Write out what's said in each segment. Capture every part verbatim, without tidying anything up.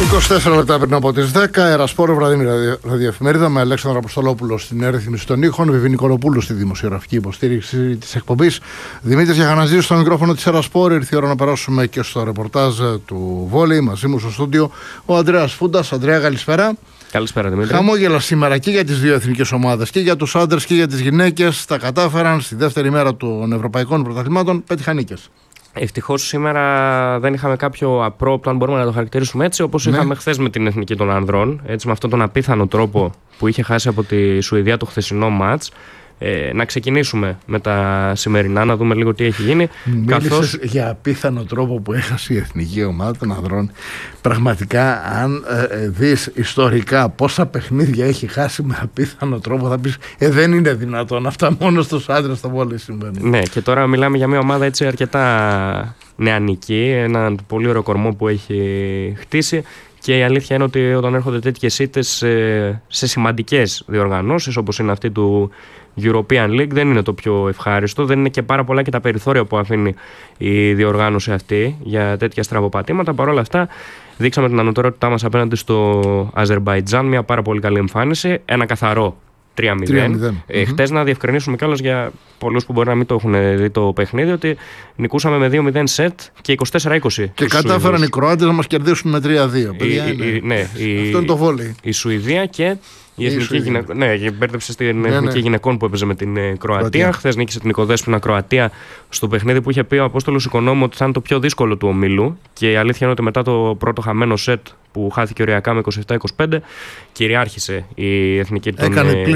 είκοσι τέσσερα λεπτά πριν από τις δέκα, Ερασπόρο, βραδινή ραδιοεφημερίδα με Αλέξανδρο Αποστολόπουλο στην ρύθμιση των ήχων, Βιβί Νικολοπούλου στη δημοσιογραφική υποστήριξη της εκπομπής, Δημήτρης Γιαχαναζής στο μικρόφωνο της Ερασπόρο. Ήρθε η ώρα να περάσουμε και στο ρεπορτάζ του βόλεϊ. Μαζί μου στο στούντιο ο Ανδρέας Φούντας. Ανδρέα, καλησπέρα. Καλησπέρα, Δημήτρη. Χαμόγελα σήμερα και για τις δύο εθνικές ομάδες, και για τους άντρες και για τις γυναίκες. Τα κατάφεραν στη δεύτερη μέρα των Ευρωπαϊκών Πρωταθλημάτων, πέτυχαν νίκες. Ευτυχώς σήμερα δεν είχαμε κάποιο απρόπτο, αν μπορούμε να το χαρακτηρίσουμε έτσι, όπως ναι. είχαμε χθες με την εθνική των ανδρών. Έτσι, με αυτόν τον απίθανο τρόπο που είχε χάσει από τη Σουηδία το χθεσινό μάτς. Ε, να ξεκινήσουμε με τα σημερινά, να δούμε λίγο τι έχει γίνει. Μίλησες καθώς... για απίθανο τρόπο που έχασε η εθνική ομάδα των ανδρών. Πραγματικά, αν ε, δεις ιστορικά πόσα παιχνίδια έχει χάσει με απίθανο τρόπο, θα πεις ε, δεν είναι δυνατόν αυτά, μόνο στους άντρες στο βόλεϊ συμβαίνει. Ναι, και τώρα μιλάμε για μια ομάδα έτσι αρκετά νεανική, έναν πολύ ωραίο κορμό που έχει χτίσει. Και η αλήθεια είναι ότι όταν έρχονται τέτοιες ήττες σε, σε σημαντικές διοργανώσεις όπως είναι αυτή του European League, δεν είναι το πιο ευχάριστο. Δεν είναι και πάρα πολλά και τα περιθώρια που αφήνει η διοργάνωση αυτή για τέτοια στραβοπατήματα. Παρ' όλα αυτά, δείξαμε την ανωτερότητά μας απέναντι στο Αζερμπαϊτζάν. Μια πάρα πολύ καλή εμφάνιση. Ένα καθαρό τρία μηδέν. Ε, mm-hmm. Χτες να διευκρινίσουμε κιόλας για πολλούς που μπορεί να μην το έχουν δει το παιχνίδι, ότι νικούσαμε με δύο μηδέν σετ και είκοσι τέσσερα είκοσι. Και κατάφεραν οι Κροάτες να μας κερδίσουν με τρία δύο. Η, η, ναι, η, αυτό είναι το βόλεϊ. Η Σουηδία και η εθνική γυναικών. Ναι, μπέρδεψε στην ναι, εθνική ναι. γυναικών που έπαιζε με την Κροατία. Χθες νίκησε την οικοδέσποινα Κροατία στο παιχνίδι που είχε πει ο Απόστολος Οικονόμου ότι θα είναι το πιο δύσκολο του ομίλου. Και η αλήθεια είναι ότι μετά το πρώτο χαμένο σετ που χάθηκε οριακά με είκοσι επτά είκοσι πέντε, κυριάρχησε η εθνική των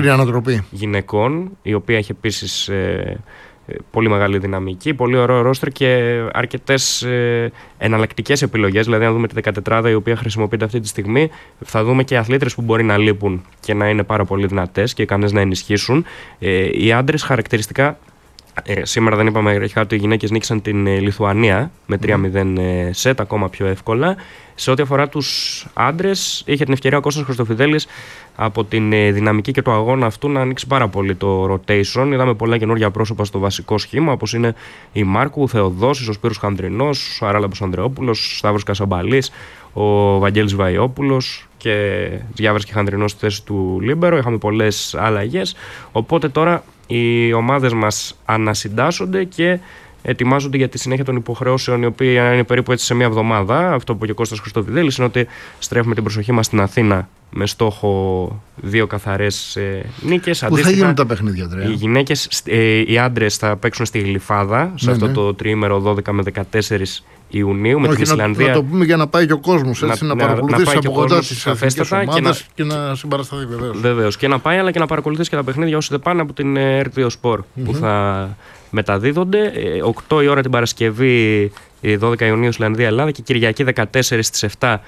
γυναικών, η οποία έχει επίσης ε, πολύ μεγάλη δυναμική, πολύ ωραίο ρόστερ και αρκετές ε, εναλλακτικές επιλογές. Δηλαδή, αν δούμε τη δεκατετράδα η οποία χρησιμοποιείται αυτή τη στιγμή, θα δούμε και αθλήτρες που μπορεί να λείπουν και να είναι πάρα πολύ δυνατές και ικανές να ενισχύσουν. Ε, οι άντρες χαρακτηριστικά. Ε, σήμερα δεν είπαμε αρχικά ότι οι γυναίκες νίκησαν την ε, Λιθουανία με τρία μηδέν ε, σετ, ακόμα πιο εύκολα. Σε ό,τι αφορά τους άντρες, είχε την ευκαιρία ο Κώστας Χριστοφιδέλης από την ε, δυναμική και το αγώνα αυτού να ανοίξει πάρα πολύ το rotation. Είδαμε πολλά καινούργια πρόσωπα στο βασικό σχήμα, όπως είναι η Μάρκου, ο Θεοδόσης, ο Σπύρος Χανδρινός, ο Αράλαμπος Ανδρεόπουλος, ο Σταύρος Κασαμπαλής, ο Βαγγέλης Βαϊόπουλος και Διάβρας και Χανδρινός στη θέση του Λίμπερο. Είχαμε πολλές αλλαγές. Οπότε τώρα οι ομάδες μας ανασυντάσσονται και ετοιμάζονται για τη συνέχεια των υποχρεώσεων, η οποία είναι περίπου έτσι σε μία εβδομάδα. Αυτό που και ο Κώστας Χριστοφιδέλης είναι ότι στρέφουμε την προσοχή μας στην Αθήνα με στόχο δύο καθαρές ε, νίκες. Πού θα γίνουν τα παιχνίδια, Τρέα? Οι γυναίκες, ε, οι άντρες θα παίξουν στη Γλυφάδα, σε ναι, αυτό ναι. το τριήμερο δώδεκα με δεκατέσσερις Ιουνίου με Όχι, την Ισλανδία. Να το πούμε για να πάει και ο κόσμος, έτσι, να, να παρακολουθήσει από κοντά τις εθνικές ομάδες και να, και να συμπαρασταθεί βεβαίως. Βεβαίως, και να πάει, αλλά και να παρακολουθήσει και τα παιχνίδια όσοι δεν πάνε από την ερ δύο Sport mm-hmm. που θα μεταδίδονται. οκτώ η ώρα την Παρασκευή, δώδεκα Ιουνίου Ισλανδία Ελλάδα και Κυριακή δεκατέσσερις στις επτά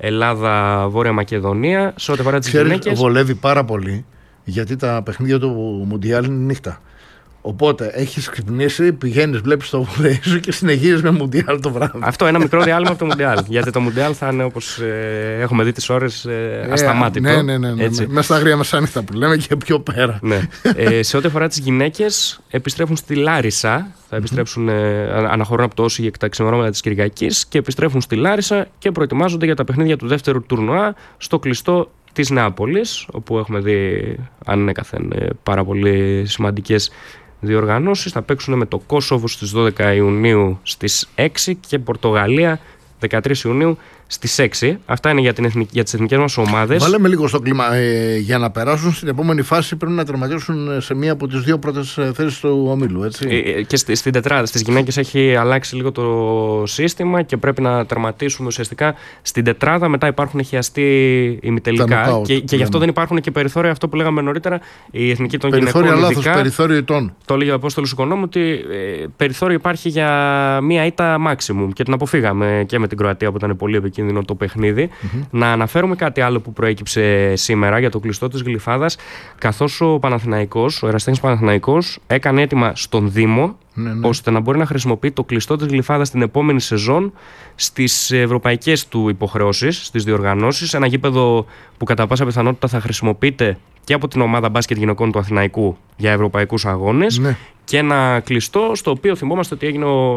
Ελλάδα Βόρεια Μακεδονία. Σε ό,τι αφορά τις γυναίκες, βολεύει πάρα πολύ γιατί τα παιχνίδια του Μουντιάλ είναι νύχτα. Οπότε έχεις ξυπνήσει, πηγαίνεις, βλέπεις το βολέι σου και συνεχίζεις με Μουντιάλ το βράδυ. Αυτό, ένα μικρό διάλειμμα από το Μουντιάλ. Γιατί το Μουντιάλ θα είναι, όπως ε, έχουμε δει τις ώρες, ε, ασταμάτητο. Ναι, ναι, ναι. ναι, ναι. Μέσα στα αγρία μεσάνυχτα που λέμε και πιο πέρα. Ναι. ε, σε ό,τι αφορά τις γυναίκες, επιστρέφουν στη Λάρισα. Θα επιστρέψουν, ε, αναχωρούν από το Όσι τα ξημερώματα της Κυριακής και επιστρέφουν στη Λάρισα και προετοιμάζονται για τα παιχνίδια του δεύτερου τουρνουά στο κλειστό της Νεάπολης, όπου έχουμε δει ανέκαθεν πάρα πολύ σημαντικές διοργανώσεις. Θα παίξουν με το Κόσοβο στις δώδεκα Ιουνίου στις έξι και Πορτογαλία δεκατρείς Ιουνίου στις έξι. Αυτά είναι για, την εθνική, για τις εθνικές μας ομάδες. Βάλαμε λίγο στο κλίμα. Ε, για να περάσουν στην επόμενη φάση πρέπει να τερματίσουν σε μία από τις δύο πρώτες θέσεις του ομίλου, έτσι. Ε, και στη, στην τετράδα, στις γυναίκες έχει αλλάξει λίγο το σύστημα και πρέπει να τερματίσουμε ουσιαστικά στην τετράδα. Μετά υπάρχουν χιαστοί ημιτελικά και, και γι' αυτό δεν υπάρχουν και περιθώρια, αυτό που λέγαμε νωρίτερα, η εθνική των περιθώρια γυναικών. Λάθος, ειδικά, περιθώριο ετών. Το έλεγε ο Απόστολος Οικονόμου ότι ε, περιθώριο υπάρχει για μία ήττα maximum και την αποφύγαμε και με την Κροατία που ήταν πολύ επικίνδυνο το παιχνίδι. Mm-hmm. Να αναφέρουμε κάτι άλλο που προέκυψε σήμερα για το κλειστό της Γλυφάδας, καθώς ο Παναθηναϊκός, ο Εραστέχνης Παναθηναϊκός, έκανε έτοιμα στον Δήμο ναι, ναι. ώστε να μπορεί να χρησιμοποιεί το κλειστό της Γλυφάδας την επόμενη σεζόν στις ευρωπαϊκές του υποχρεώσεις, στις διοργανώσεις. Ένα γήπεδο που κατά πάσα πιθανότητα θα χρησιμοποιείται και από την ομάδα μπάσκετ γυναικών του Αθηναϊκού για ευρωπαϊκούς αγώνες ναι. και ένα κλειστό στο οποίο θυμόμαστε ότι έγινε ο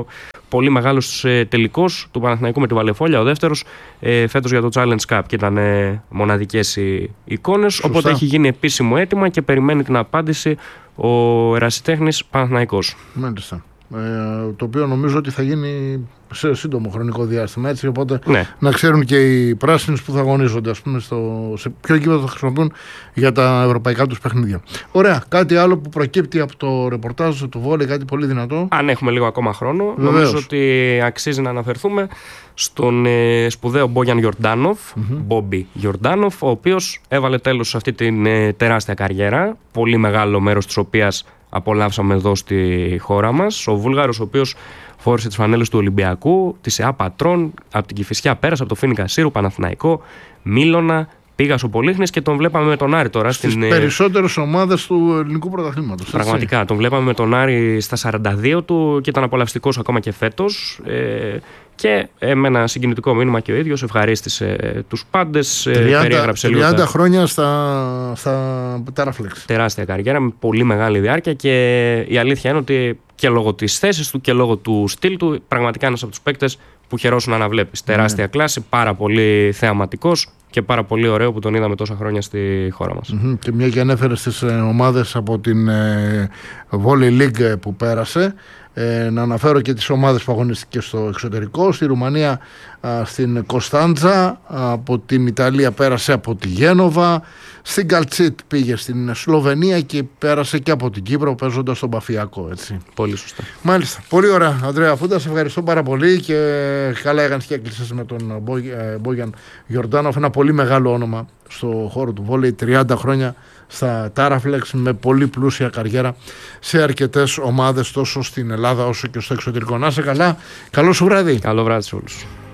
πολύ μεγάλος ε, τελικός του Παναθηναϊκού με τη Βαλεφόλια, ο δεύτερος ε, φέτος για το Challenge Cup, και ήταν ε, μοναδικές οι εικόνες. Σωστά. Οπότε έχει γίνει επίσημο αίτημα και περιμένει την απάντηση ο ερασιτέχνης Παναθηναϊκός. Μάλιστα. Ε, το οποίο νομίζω ότι θα γίνει σε σύντομο χρονικό διάστημα, έτσι, οπότε ναι. να ξέρουν και οι πράσινοι που θα αγωνίζονται, ας πούμε, στο, σε ποιο γήπεδο θα χρησιμοποιούν για τα ευρωπαϊκά τους παιχνίδια. Ωραία. Κάτι άλλο που προκύπτει από το ρεπορτάζ του Βόλεϊ, κάτι πολύ δυνατό. Αν έχουμε λίγο ακόμα χρόνο, βεβαίως, νομίζω ότι αξίζει να αναφερθούμε στον ε, σπουδαίο Μπόγιαν Γιορντάνοφ, Μπόμπι mm-hmm. Γιορντάνοφ, ο οποίος έβαλε τέλος σε αυτή την ε, τεράστια καριέρα, πολύ μεγάλο μέρος της οποίας απολαύσαμε εδώ στη χώρα μας. Ο Βούλγαρος, ο οποίος φόρησε τις φανέλες του Ολυμπιακού, της ΕΑ Πατρών, από την Κηφισιά πέρασε, από το Φοίνικα Σύρου, Παναθηναϊκό, Μίλωνα, πήγα στο Πολύχνης και τον βλέπαμε με τον Άρη τώρα. Στις στην... περισσότερες ομάδες του ελληνικού πρωταθλήματος. Πραγματικά, τον βλέπαμε με τον Άρη στα σαράντα δύο του και ήταν απολαυστικός ακόμα και φέτος. Ε, και με ένα συγκινητικό μήνυμα και ο ίδιος ευχαρίστησε τους πάντες. τριάντα, περιέγραψε τριάντα λίγο χρόνια στα, στα Teraflex. Τεράστια καριέρα με πολύ μεγάλη διάρκεια, και η αλήθεια είναι ότι και λόγω της θέσης του και λόγω του στυλ του, πραγματικά ένας από τους παίκτες που χαιρόσουν να βλέπεις. Τεράστια mm. κλάση, πάρα πολύ θεαματικός και πάρα πολύ ωραίο που τον είδαμε τόσα χρόνια στη χώρα μας. Mm-hmm. Και μια και ανέφερε στις ομάδες από την ε, Volley League που πέρασε, ε, να αναφέρω και τις ομάδες που αγωνίστηκε στο εξωτερικό. Στη Ρουμανία α, στην Κωνσταντζα, από την Ιταλία πέρασε από τη Γένοβα, στην Καλτσίτ πήγε στην Σλοβενία και πέρασε και από την Κύπρο παίζοντας στον Παφιακό, έτσι. Πολύ σωστά. Μάλιστα. Πολύ ωραία, Ανδρέα Φούντα, σε ευχαριστώ πάρα πολύ και καλά έκανες και έκλεισες με τον Μπόγιαν Γιορντάνοφ, ένα πολύ μεγάλο όνομα στο χώρο του βόλεϊ, τριάντα χρόνια στα Teraflex, με πολύ πλούσια καριέρα σε αρκετές ομάδες τόσο στην Ελλάδα όσο και στο εξωτερικό. Να είσαι καλά, καλό σου βράδυ. Καλό βράδυ σε όλους.